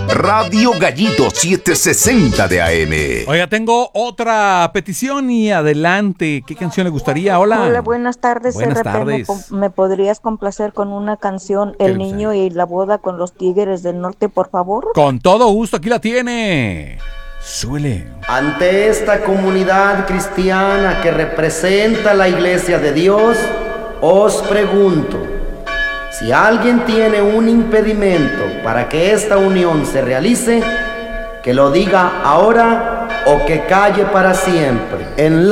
Radio Gallito 760 de AM. Oiga, tengo otra petición y adelante. ¿Qué canción le gustaría? Hola. Hola, buenas tardes. Buenas RP. tardes. ¿Me podrías complacer con una canción, ¿Qué le El niño y la boda con los tigres del norte, por favor? Con todo gusto, aquí la tiene. Súbele. Ante esta comunidad cristiana que representa la Iglesia de Dios, os pregunto, si alguien tiene un impedimento para que esta unión se realice, que lo diga ahora o que calle para siempre. En